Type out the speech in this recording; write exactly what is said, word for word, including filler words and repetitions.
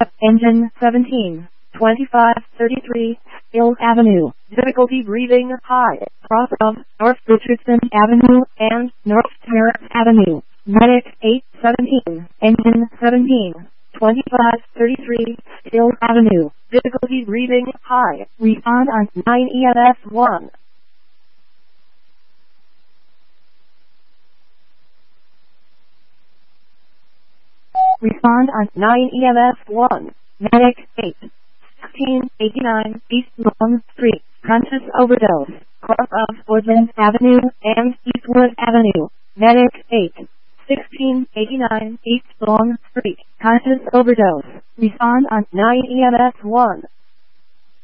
Engine seventeen, twenty-five thirty-three, Hills Avenue. Difficulty breathing high. Cross of North Richardson Avenue and North Terrace Avenue. Medic eight seventeen. Engine seventeen, twenty-five thirty-three, Hills Avenue. Difficulty breathing high. Respond on nine E M S one. Respond on nine E M S one. Medic eight sixteen eighty-nine East Long Street. Conscious overdose. Cross of Woodland Avenue and Eastwood Avenue. Medic eight sixteen eighty-nine East Long Street. Conscious overdose. Respond on nine E M S one.